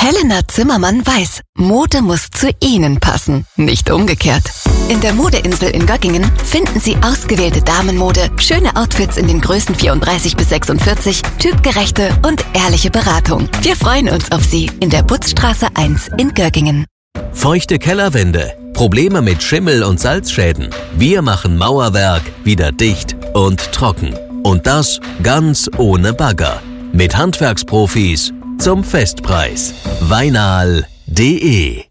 Helena Zimmermann weiß, Mode muss zu Ihnen passen, nicht umgekehrt. In der Modeinsel in Göggingen finden Sie ausgewählte Damenmode, schöne Outfits in den Größen 34 bis 46, typgerechte und ehrliche Beratung. Wir freuen uns auf Sie in der Putzstraße 1 in Göggingen. Feuchte Kellerwände, Probleme mit Schimmel und Salzschäden. Wir machen Mauerwerk wieder dicht und trocken. Und das ganz ohne Bagger. Mit Handwerksprofis zum Festpreis. Weinal.de